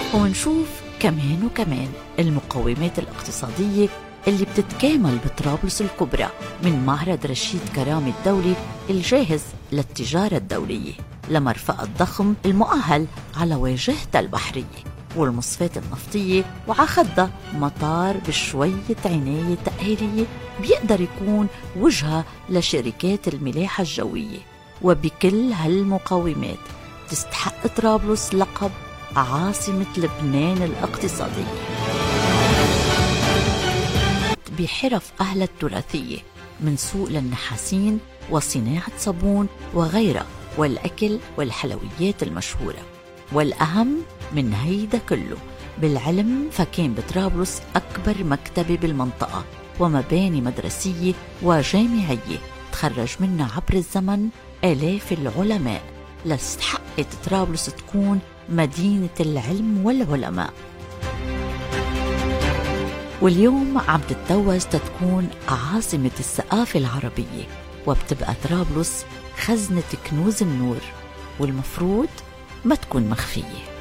ونشوف كمان وكمان المقومات الاقتصادية اللي بتتكامل بطرابلس الكبرى، من معرض رشيد كرامي الدولي الجاهز للتجارة الدولية، لمرفأ الضخم المؤهل على واجهتها البحرية والمصفات النفطية، وعخدها مطار بشوية عناية تأهيلية بيقدر يكون وجهة لشركات الملاحة الجوية. وبكل هالمقومات تستحق طرابلس لقب عاصمة لبنان الاقتصادية، بحرف أهلها التراثية، من سوق للنحاسين وصناعة صابون وغيرها، والأكل والحلويات المشهورة. والأهم من هيدا كله بالعلم، فكان بطرابلس أكبر مكتبة بالمنطقة ومباني مدرسية وجامعية تخرج منها عبر الزمن آلاف العلماء، لاستحقت طرابلس تكون مدينة العلم والعلماء. واليوم عم تتوج تكون عاصمة الثقافة العربية، وبتبقى طرابلس خزنة كنوز النور، والمفروض ما تكون مخفية.